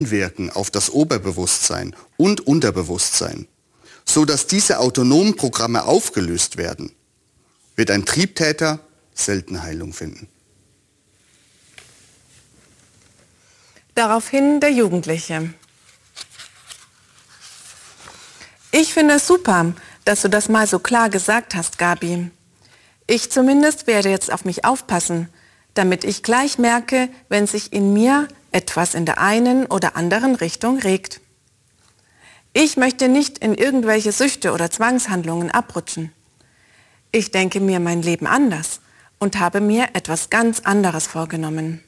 wirken auf das Oberbewusstsein und Unterbewusstsein, so dass diese autonomen Programme aufgelöst werden, wird ein Triebtäter selten Heilung finden. Daraufhin der Jugendliche. Ich finde es super, dass du das mal so klar gesagt hast, Gabi. Ich zumindest werde jetzt auf mich aufpassen, damit ich gleich merke, wenn sich in mir etwas in der einen oder anderen Richtung regt. Ich möchte nicht in irgendwelche Süchte oder Zwangshandlungen abrutschen. Ich denke mir mein Leben anders und habe mir etwas ganz anderes vorgenommen.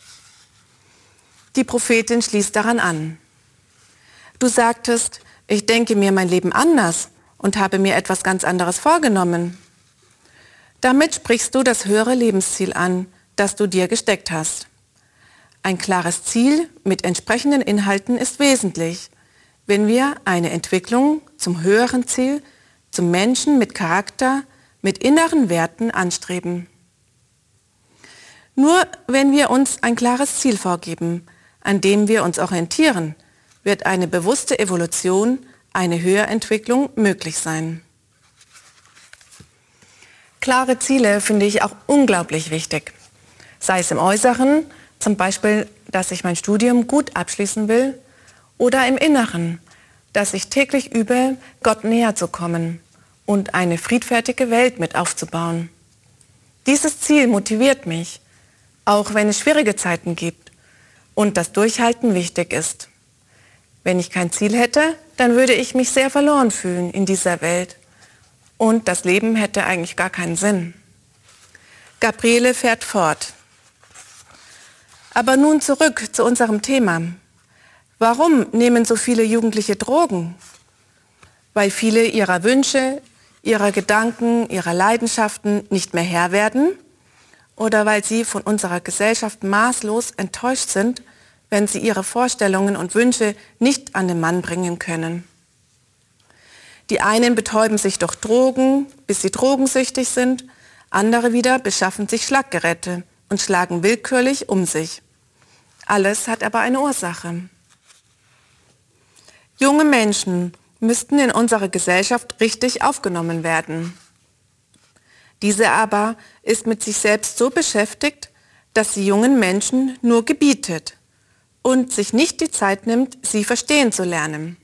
Die Prophetin schließt daran an. Du sagtest, ich denke mir mein Leben anders und habe mir etwas ganz anderes vorgenommen. Damit sprichst du das höhere Lebensziel an, das du dir gesteckt hast. Ein klares Ziel mit entsprechenden Inhalten ist wesentlich, wenn wir eine Entwicklung zum höheren Ziel, zum Menschen mit Charakter, mit inneren Werten anstreben. Nur wenn wir uns ein klares Ziel vorgeben, an dem wir uns orientieren, wird eine bewusste Evolution, eine Höherentwicklung möglich sein. Klare Ziele finde ich auch unglaublich wichtig. Sei es im Äußeren, zum Beispiel, dass ich mein Studium gut abschließen will, oder im Inneren, dass ich täglich übe, Gott näher zu kommen und eine friedfertige Welt mit aufzubauen. Dieses Ziel motiviert mich, auch wenn es schwierige Zeiten gibt und das Durchhalten wichtig ist. Wenn ich kein Ziel hätte, dann würde ich mich sehr verloren fühlen in dieser Welt und das Leben hätte eigentlich gar keinen Sinn. Gabriele fährt fort. Aber nun zurück zu unserem Thema. Warum nehmen so viele Jugendliche Drogen? Weil viele ihrer Wünsche, ihrer Gedanken, ihrer Leidenschaften nicht mehr Herr werden? Oder weil sie von unserer Gesellschaft maßlos enttäuscht sind, wenn sie ihre Vorstellungen und Wünsche nicht an den Mann bringen können? Die einen betäuben sich durch Drogen, bis sie drogensüchtig sind, andere wieder beschaffen sich Schlaggeräte und schlagen willkürlich um sich. Alles hat aber eine Ursache. Junge Menschen müssten in unserer Gesellschaft richtig aufgenommen werden. Diese aber ist mit sich selbst so beschäftigt, dass sie jungen Menschen nur gebietet und sich nicht die Zeit nimmt, sie verstehen zu lernen.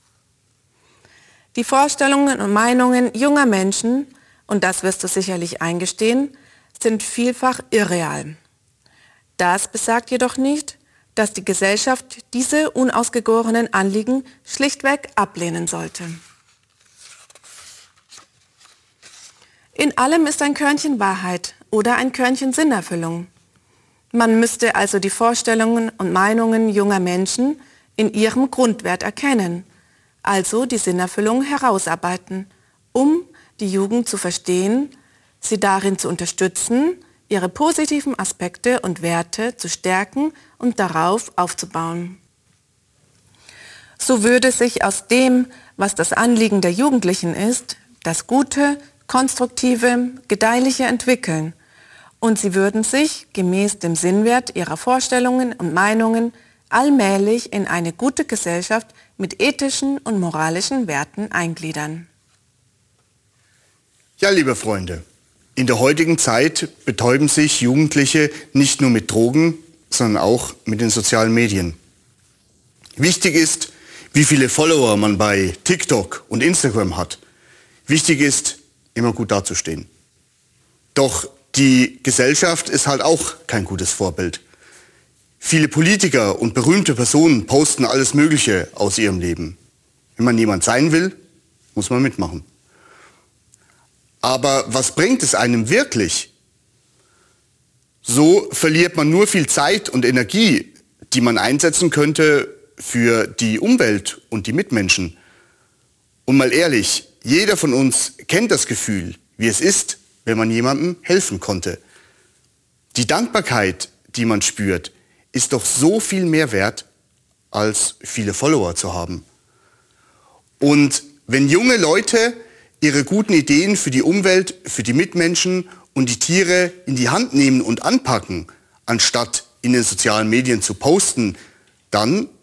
Die Vorstellungen und Meinungen junger Menschen, und das wirst du sicherlich eingestehen, sind vielfach irreal. Das besagt jedoch nicht, dass die Gesellschaft diese unausgegorenen Anliegen schlichtweg ablehnen sollte. In allem ist ein Körnchen Wahrheit oder ein Körnchen Sinnerfüllung. Man müsste also die Vorstellungen und Meinungen junger Menschen in ihrem Grundwert erkennen, also die Sinnerfüllung herausarbeiten, um die Jugend zu verstehen, sie darin zu unterstützen, ihre positiven Aspekte und Werte zu stärken und darauf aufzubauen. So würde sich aus dem, was das Anliegen der Jugendlichen ist, das Gute, Konstruktive, Gedeihliche entwickeln und sie würden sich gemäß dem Sinnwert ihrer Vorstellungen und Meinungen allmählich in eine gute Gesellschaft mit ethischen und moralischen Werten eingliedern. Ja, liebe Freunde, in der heutigen Zeit betäuben sich Jugendliche nicht nur mit Drogen, sondern auch mit den sozialen Medien. Wichtig ist, wie viele Follower man bei TikTok und Instagram hat. Wichtig ist, immer gut dazustehen. Doch die Gesellschaft ist halt auch kein gutes Vorbild. Viele Politiker und berühmte Personen posten alles Mögliche aus ihrem Leben. Wenn man jemand sein will, muss man mitmachen. Aber was bringt es einem wirklich? So verliert man nur viel Zeit und Energie, die man einsetzen könnte für die Umwelt und die Mitmenschen. Und mal ehrlich, jeder von uns kennt das Gefühl, wie es ist, wenn man jemandem helfen konnte. Die Dankbarkeit, die man spürt, ist doch so viel mehr wert, als viele Follower zu haben. Und wenn junge Leute ihre guten Ideen für die Umwelt, für die Mitmenschen und die Tiere in die Hand nehmen und anpacken, anstatt in den sozialen Medien zu posten, dann